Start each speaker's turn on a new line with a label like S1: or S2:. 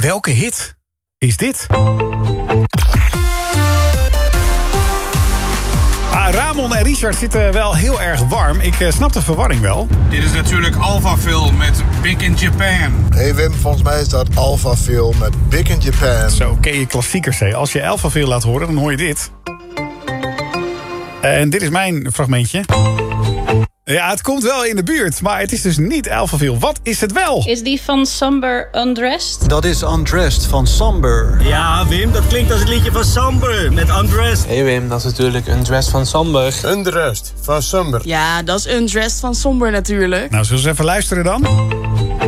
S1: welke hit is dit? Ramon en Richard zitten wel heel erg warm. Ik snap de verwarring wel.
S2: Dit is natuurlijk Alphaville met Big in Japan.
S3: Hey Wim, volgens mij is dat Alphaville met Big in Japan.
S1: Zo ken je klassiekers, hè. Als je Alphaville laat horen, dan hoor je dit. En dit is mijn fragmentje. Ja, het komt wel in de buurt, maar het is dus niet Alphaville. Wat is het wel?
S4: Is die van Somber Undressed?
S5: Dat is Undressed van Somber.
S6: Ja, Wim, dat klinkt als het liedje van Somber met Undressed.
S7: Hey Wim, dat is natuurlijk Undressed van Somber.
S3: Undressed van Somber.
S8: Ja, dat is Undressed van Somber natuurlijk.
S1: Nou, zullen we eens even luisteren dan?